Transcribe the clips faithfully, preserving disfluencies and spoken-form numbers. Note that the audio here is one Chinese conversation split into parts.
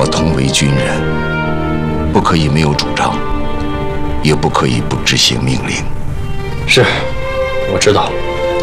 同为军人，不可以没有主张，也不可以不执行命令。 是，我知道。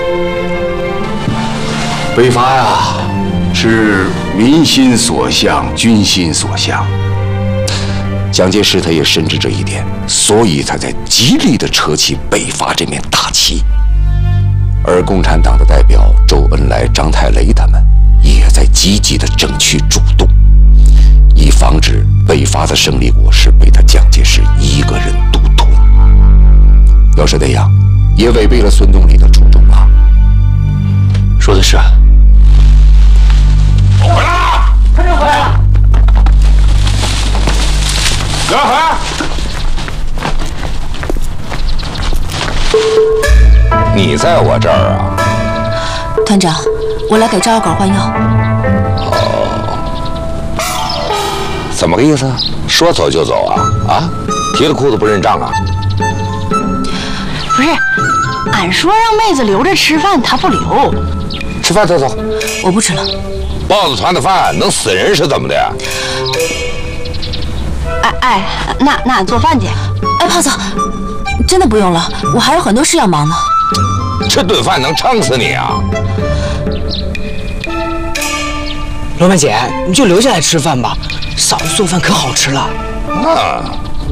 北伐呀，是民心所向，军心所向。蒋介石他也深知这一点，所以他在极力地扯起北伐这面大旗。而共产党的代表周恩来、张太雷他们也在积极地争取主动，以防止北伐的胜利果实被他蒋介石一个人独吞。要是那样，也违背了孙东礼的初衷啊！ 说的是。 我回来了， 他又回来了。 刘二回。 你在我这儿啊？ 团长，我来给赵二狗换药。 哦，怎么个意思？说走就走啊？啊？提了裤子不认账啊？ 不是，俺说让妹子留着吃饭，她不留。 吃饭走走。 我不吃了。 豹子团的饭能死人是怎么的呀？ 哎哎，那那俺做饭去。 哎，胖子，真的不用了，我还有很多事要忙呢。 这顿饭能撑死你啊！ 罗曼姐，你就留下来吃饭吧，嫂子做饭可好吃了。 啊。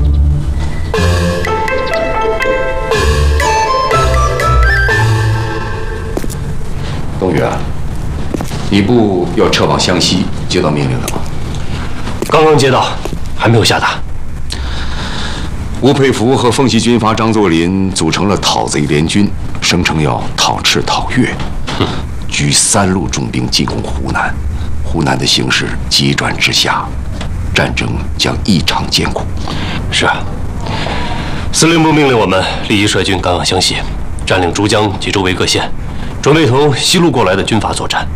东岳，你部要撤往湘西，接到命令了吗？ 刚刚接到，还没有下达。 吴佩孚和奉系军阀张作霖组成了讨贼联军，声称要讨赤讨粤，举三路重兵进攻湖南。湖南的形势急转直下，战争将异常艰苦。 是啊，司令部命令我们立即率军赶往湘西，占领珠江及周围各县，准备同西路过来的军阀作战。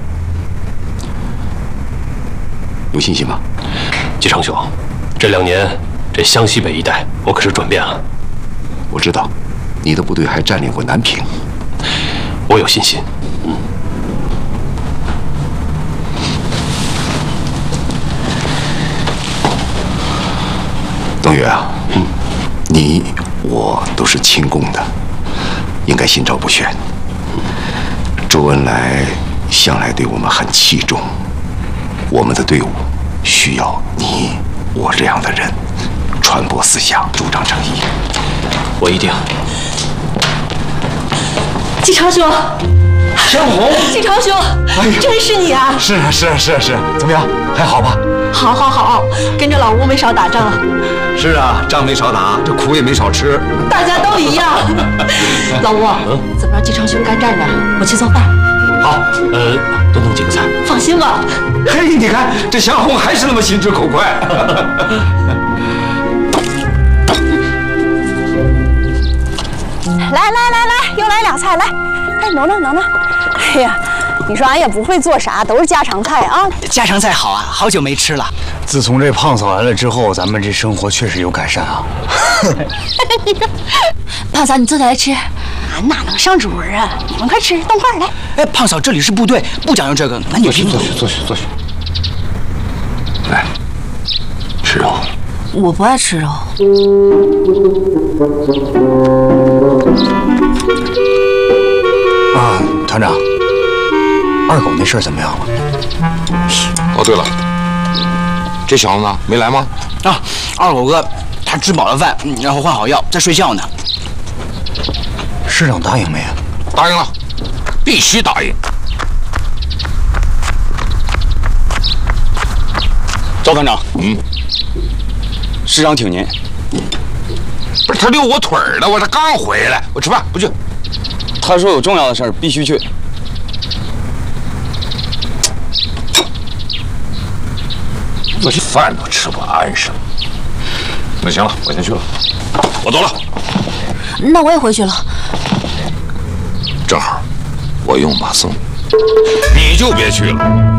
有信心吗？ 季昌兄，这两年这湘西北一带，我可是转遍了。 我知道，你的部队还占领过南平。 我有信心。嗯。 东岳啊，嗯，你我都是亲共的，应该心照不宣。周恩来向来对我们很器重，我们的队伍需要你我这样的人，传播思想，主张正义。 我一定。 季昌兄， 小红， 季昌兄，哎、真是你啊！ 是啊，是啊，是啊，是啊，怎么样？还好吧？ 好，好，好，跟着老吴没少打仗。 是啊，仗没少打，这苦也没少吃。 大家都一样。老吴，嗯、怎么让季昌兄干站着？我去做饭。 好，呃，多弄几个菜。 放心吧。 嘿，你看这小红还是那么心直口快。 来来来来，又来俩菜，来，哎，能能能能。哎呀，你说俺也不会做啥，都是家常菜啊。 家常菜好啊，好久没吃了。 自从这胖嫂来了之后，咱们这生活确实有改善啊。 胖嫂，你坐下来吃。 俺哪能上桌啊？你们快吃，动筷来。 哎，胖嫂，这里是部队，不讲究这个，那你别坐下，坐下，坐下。来，吃肉。 我不爱吃肉。 啊，团长，二狗那事儿怎么样了？ 哦，对了，这小子呢？没来吗？ 啊，二狗哥他吃饱了饭，然后换好药，在睡觉呢。 师长答应没啊？ 答应了，必须答应。 赵团长， 嗯， 师长请您。 不是他溜我腿儿了，我这刚回来，我吃饭不去。 他说有重要的事儿必须去。 我这饭都吃不安生。那行了，我先去了，我走了。 那我也回去了。 正好，我用马送。你就别去了。